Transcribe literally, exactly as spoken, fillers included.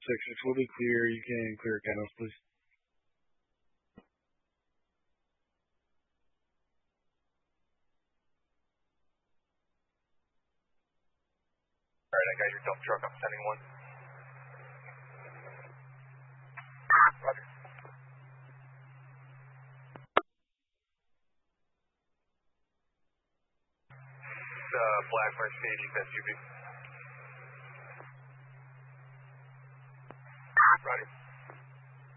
six six will be clear. You can clear canals, please. All right, I got your dump truck. I'm sending one. Roger. Uh, black Mercedes S U V.